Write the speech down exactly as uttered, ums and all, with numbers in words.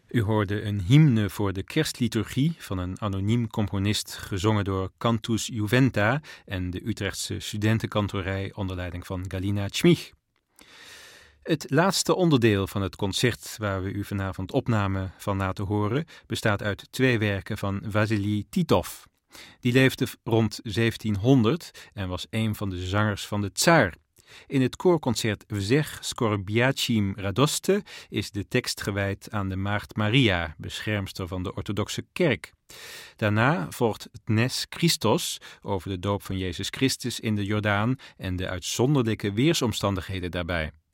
U hoorde een hymne voor de kerstliturgie van een anoniem componist, gezongen door Cantus Juventa en de Utrechtse studentenkantorij onder leiding van Galina Tschmich. Het laatste onderdeel van het concert waar we u vanavond opname van laten horen bestaat uit twee werken van Wassily Titov. Die leefde rond zeventienhonderd en was een van de zangers van de Tsaar. In het koorconcert Vzech Skorbiachim Radoste is de tekst gewijd aan de Maagd Maria, beschermster van de orthodoxe kerk. Daarna volgt het Nes Christos over de doop van Jezus Christus in de Jordaan en de uitzonderlijke weersomstandigheden daarbij.